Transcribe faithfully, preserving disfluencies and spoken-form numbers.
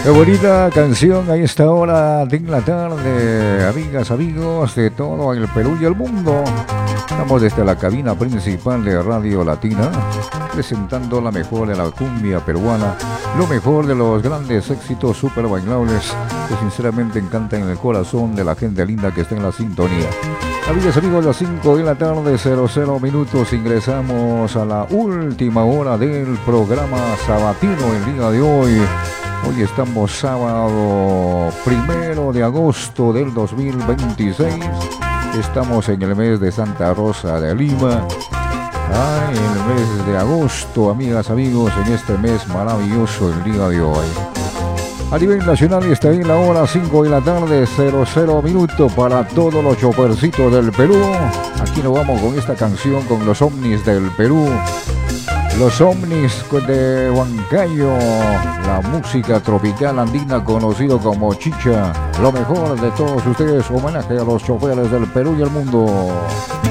Qué bonita canción a esta hora de la tarde, amigas, amigos de todo el Perú y el mundo. Estamos desde la cabina principal de Radio Latina, presentando la mejor de la cumbia peruana, lo mejor de los grandes éxitos super bailables que sinceramente encantan en el corazón de la gente linda que está en la sintonía. Amigas, amigos, a las cinco de la tarde, cero cero minutos, ingresamos a la última hora del programa sabatino el día de hoy. Hoy estamos sábado primero de agosto del dos mil veintiséis. Estamos en el mes de Santa Rosa de Lima. Ay, el mes de agosto, amigas, amigos, en este mes maravilloso el día de hoy. A nivel nacional está en la hora cinco de la tarde, cero cero minutos para todos los chofercitos del Perú. Aquí nos vamos con esta canción con los ovnis del Perú. Los ovnis de Huancayo, la música tropical andina conocido como chicha. Lo mejor de todos ustedes, homenaje a los choferes del Perú y el mundo.